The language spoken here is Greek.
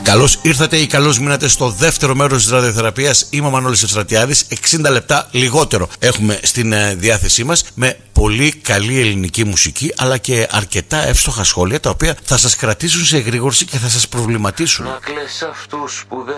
Καλώς ήρθατε ή καλώς μείνατε στο δεύτερο μέρος της ραδιοθεραπείας. Είμαι ο Μανώλης Ευστρατιάδης. 60 λεπτά λιγότερο έχουμε στην διάθεσή μας, με πολύ καλή ελληνική μουσική, αλλά και αρκετά εύστοχα σχόλια, τα οποία θα σας κρατήσουν σε εγρήγορση και θα σας προβληματίσουν. Να κλαις αυτούς που δεν